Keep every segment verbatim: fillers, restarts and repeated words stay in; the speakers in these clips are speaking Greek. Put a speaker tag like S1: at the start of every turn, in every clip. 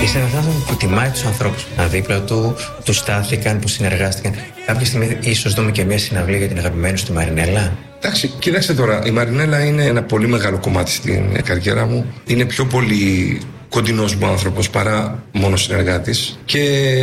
S1: Είσαι ένας άνθρωπος που τιμάει τους ανθρώπους. Δίπλα του, του στάθηκαν, που συνεργάστηκαν. Κάποια στιγμή ίσως δούμε και μια συναυλία για την αγαπημένη σου τη Μαρινέλα.
S2: Εντάξει, κοιτάξτε τώρα, η Μαρινέλα είναι ένα πολύ μεγάλο κομμάτι στην καριέρα μου. Είναι πιο πολύ κοντινός μου άνθρωπος παρά μόνο συνεργάτης. Και,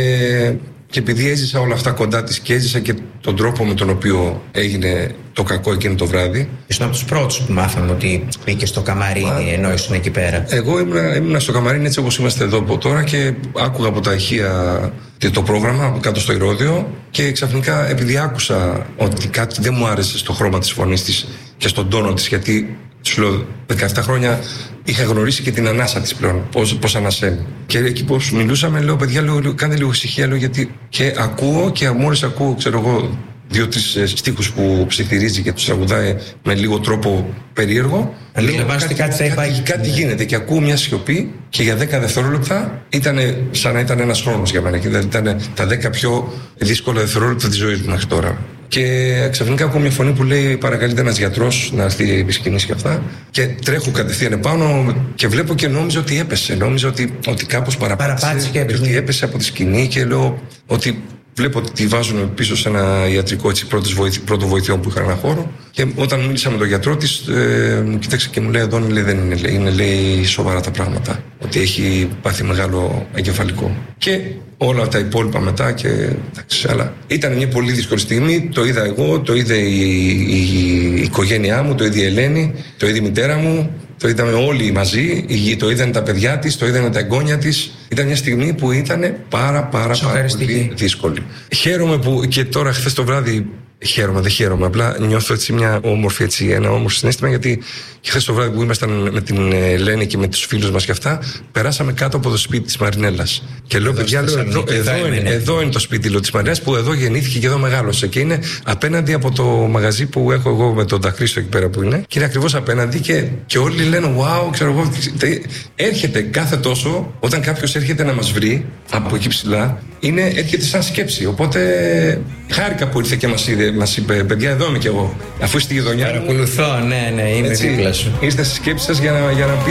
S2: και επειδή έζησα όλα αυτά κοντά της και έζησα και τον τρόπο με τον οποίο έγινε το κακό εκείνο το βράδυ.
S1: Ήσουν από τους πρώτους που μάθαμε ότι μπήκε στο καμαρίνι Μα... ενώ ήσουν εκεί πέρα.
S2: Εγώ ήμουν, ήμουν στο καμαρίνι έτσι όπως είμαστε εδώ από τώρα και άκουγα από τα ηχεία το πρόγραμμα κάτω στο Ηρώδειο και ξαφνικά επειδή άκουσα ότι κάτι δεν μου άρεσε στο χρώμα της φωνής της και στον τόνο της, γιατί σου λέω δεκαεπτά χρόνια είχα γνωρίσει και την ανάσα της πλέον, πώς, πώς ανασέμει. Και εκεί που μιλούσαμε λέω παιδιά, λέω, κάνε λίγο ησυχία, λέω, γιατί και ακούω και μόλις ακούω ξέρω εγώ δύο-τρεις στίχους που ψιθυρίζει και τους τραγουδάει με λίγο τρόπο περίεργο.
S1: Αντιλαμβάνεστε ότι κάτι θα
S2: κάτι, κάτι, κάτι γίνεται και ακούω μια σιωπή και για δέκα δευτερόλεπτα ήταν σαν να ήταν ένας χρόνος για μένα. Δηλαδή ήταν τα δέκα πιο δύσκολα δευτερόλεπτα της ζωής μου μέχρι τώρα. Και ξαφνικά ακούω μια φωνή που λέει παρακαλείται ένας γιατρός να έρθει επί σκηνής και αυτά. Και τρέχω κατευθείαν επάνω και βλέπω και νόμιζα ότι έπεσε. Νόμιζα ότι, ότι κάπως παραπάτησε και έπεσε. Ότι έπεσε από τη σκηνή και λέω ότι βλέπω ότι τη βάζουν πίσω σε ένα ιατρικό έτσι, πρώτο βοηθειών που είχα ένα χώρο. Και όταν μίλησα με τον γιατρό της, ε, μου κοίταξε και μου λέει: Εδώ λέει, δεν είναι, είναι λέει, σοβαρά τα πράγματα. Ότι έχει πάθει μεγάλο εγκεφαλικό. Και όλα τα υπόλοιπα μετά. Και, εντάξει, αλλά ήταν μια πολύ δύσκολη στιγμή. Το είδα εγώ, το είδε η, η, η οικογένειά μου, το είδε η Ελένη, το είδε η μητέρα μου. Το είδαμε όλοι μαζί, το είδαν τα παιδιά της, το είδαν τα εγγόνια της. Ήταν μια στιγμή που ήταν πάρα πάρα πάρα πολύ δύσκολη. Χαίρομαι που και τώρα χθες το βράδυ, χαίρομαι, δεν χαίρομαι, απλά νιώθω έτσι μια όμορφη, έτσι, ένα όμορφο συναίσθημα, γιατί χθες το βράδυ που ήμασταν με την Ελένη και με τους φίλους μας και αυτά, περάσαμε κάτω από το σπίτι της Μαρινέλας. Και λέω, παιδιά, λέω, εδώ, εδώ, είναι, εδώ είναι το σπίτι λέω, της Μαρινέλας που εδώ γεννήθηκε και εδώ μεγάλωσε. Και είναι απέναντι από το μαγαζί που έχω εγώ με τον Ταχρήστο εκεί πέρα που είναι. Και είναι ακριβώς απέναντι και, και όλοι λένε, wow, ξέρω εγώ. Έρχεται κάθε τόσο, όταν κάποιος έρχεται να μας βρει από εκεί ψηλά, είναι, έρχεται σαν σκέψη. Οπότε χάρηκα που ήρθε και μας είδε, μας είπε, παιδιά, εδώ είμαι κι εγώ. Αφού είστε στη γειτονιά.
S1: Παρακολουθώ, ναι, ναι, είμαι δίπλα σου.
S2: Είστε στη σκέψη σας για να, για να πει